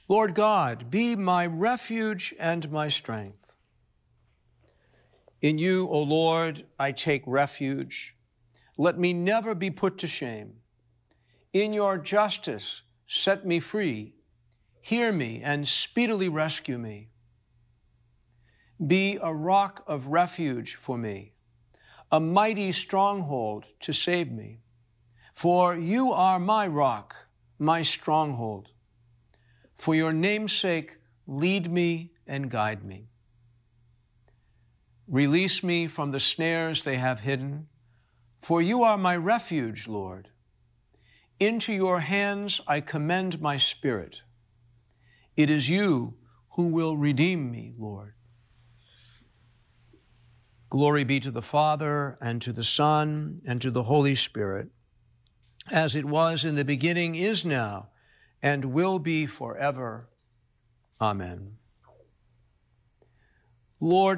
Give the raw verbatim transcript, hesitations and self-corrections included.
Lord God, be my refuge and my strength. In you, O Lord, I take refuge. Let me never be put to shame. In your justice, set me free. Hear me and speedily rescue me. Be a rock of refuge for me, a mighty stronghold to save me. For you are my rock, my stronghold. For your name's sake, lead me and guide me. Release me from the snares they have hidden, for you are my refuge, Lord. Into your hands I commend my spirit. It is you who will redeem me, Lord. Glory be to the Father, and to the Son, and to the Holy Spirit, as it was in the beginning, is now, and will be forever. Amen. Lord,